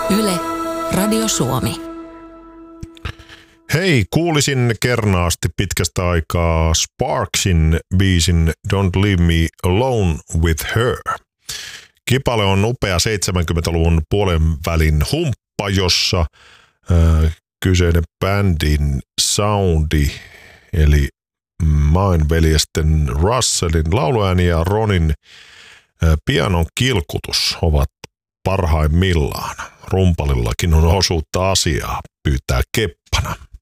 Yle, Radio Suomi. Hei, kuulisin kernaasti pitkästä aikaa Sparksin biisin Don't Leave Me Alone With Her. Kipale on upea 70-luvun puolen välin humppa, jossa kyseinen bändin soundi, eli maanveljesten Russellin lauluääni ja Ronin pianon kilkutus ovat parhaimmillaan. Rumpalillakin on osuutta asiaa, pyytää Keppana.